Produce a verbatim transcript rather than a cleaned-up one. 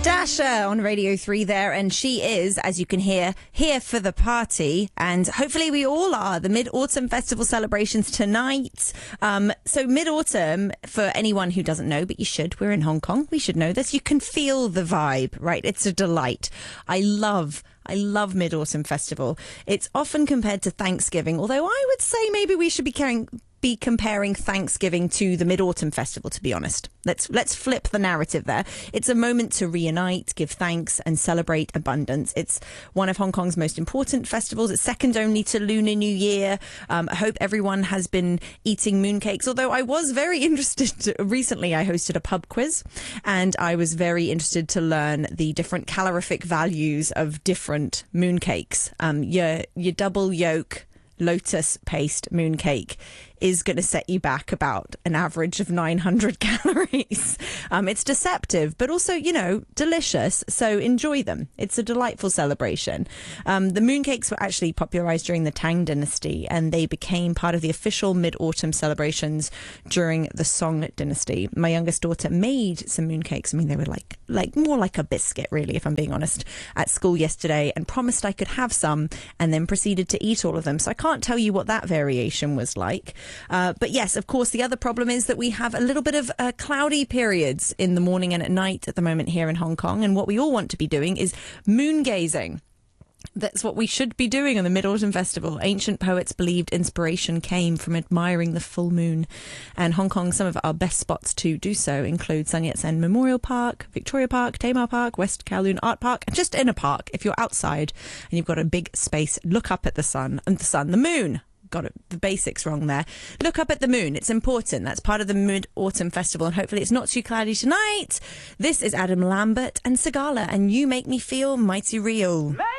Dasha on Radio three there, and she is, as you can hear, here for the party, and hopefully we all are. The Mid-Autumn Festival celebrations tonight. Um, so Mid-Autumn, for anyone who doesn't know, but you should, we're in Hong Kong, we should know this, you can feel the vibe, right? It's a delight. I love I love Mid-Autumn Festival. It's often compared to Thanksgiving, although I would say maybe we should be carrying... be comparing Thanksgiving to the Mid-Autumn Festival, to be honest. Let's let's flip the narrative there. It's a moment to reunite, give thanks and celebrate abundance. It's one of Hong Kong's most important festivals. It's second only to Lunar New Year. Um, I hope everyone has been eating mooncakes, although I was very interested to, recently I hosted a pub quiz and I was very interested to learn the different calorific values of different mooncakes. Um, your, your double yolk lotus paste mooncake is going to set you back about an average of nine hundred calories. Um, it's deceptive, but also, you know, delicious. So enjoy them. It's a delightful celebration. Um, the mooncakes were actually popularized during the Tang Dynasty, and they became part of the official Mid-Autumn celebrations during the Song Dynasty. My youngest daughter made some mooncakes. I mean, they were like, like more like a biscuit, really, if I'm being honest, at school yesterday, and promised I could have some, and then proceeded to eat all of them. So I can't tell you what that variation was like. Uh, but yes, of course, the other problem is that we have a little bit of uh, cloudy periods in the morning and at night at the moment here in Hong Kong. And what we all want to be doing is moon gazing. That's what we should be doing on the Mid-Autumn Festival. Ancient poets believed inspiration came from admiring the full moon. And Hong Kong, some of our best spots to do so include Sun Yat-sen Memorial Park, Victoria Park, Tamar Park, West Kowloon Art Park, and just in a park. If you're outside and you've got a big space, look up at the sun, and the sun, the moon. Got it, the basics wrong there. Look up at the moon. It's important. That's part of the Mid-Autumn Festival, and hopefully it's not too cloudy tonight. This is Adam Lambert and Sagala, and You Make Me Feel Mighty Real.